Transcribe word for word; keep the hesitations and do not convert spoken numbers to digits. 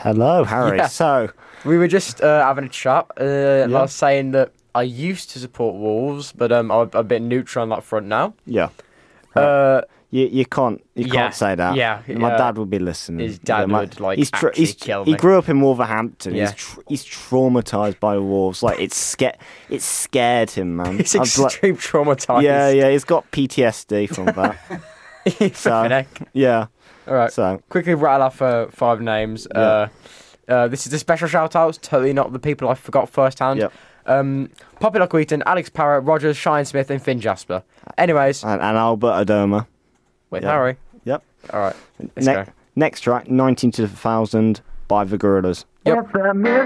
Hello, Harry. Yeah. So, We were just uh, having a chat, uh, and Yeah. I was saying that I used to support Wolves, but um, I'm a bit neutral on that front now. yeah. Uh, You you can't you Yeah, can't say that. yeah, My yeah. dad would be listening. His dad Yeah, my- would, like, he's tra- actually he's, kill He me. grew up in Wolverhampton. Yeah. He's tr- he's traumatized by Wolves. Like it's sca- it scared him, man. He's I'd be like- extreme traumatized. yeah, yeah. He's got P T S D from that. Flipping so heck. yeah. All right. So Quickly rattle off uh, five names. Yeah. Uh, uh, this is a special shout outs, totally not the people I forgot firsthand. Yep. Um, Poppy Lockweeton, Alex Parrott, Rogers, Shine Smith, and Finn Jasper. Anyways, and, and Albert Adoma. with yeah. Harry. Yep. All right. Let's Ne- go. next track, nineteen to one thousand by the Gorillas. Yep.